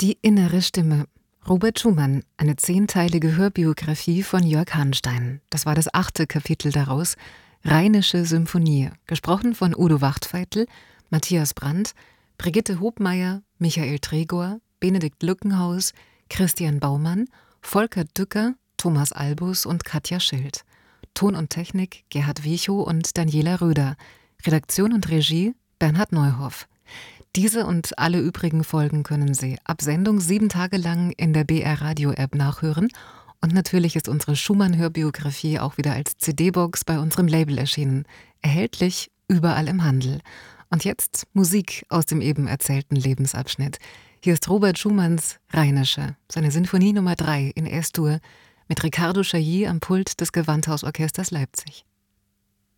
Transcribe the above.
Die innere Stimme. Robert Schumann, eine 10-teilige Hörbiografie von Jörg Hanstein. Das war das 8. Kapitel daraus. Rheinische Symphonie. Gesprochen von Udo Wachtveitl, Matthias Brandt, Brigitte Hobmeier, Michael Tregor, Benedikt Lückenhaus, Christian Baumann, Volker Dücker, Thomas Albus und Katja Schild. Ton und Technik Gerhard Wiechow und Daniela Röder. Redaktion und Regie Bernhard Neuhoff. Diese und alle übrigen Folgen können Sie ab Sendung 7 Tage lang in der BR Radio App nachhören. Und natürlich ist unsere Schumann-Hörbiografie auch wieder als CD-Box bei unserem Label erschienen. Erhältlich überall im Handel. Und jetzt Musik aus dem eben erzählten Lebensabschnitt. Hier ist Robert Schumanns Rheinische, seine Sinfonie Nummer 3 in S-Dur mit Ricardo Chailly am Pult des Gewandhausorchesters Leipzig.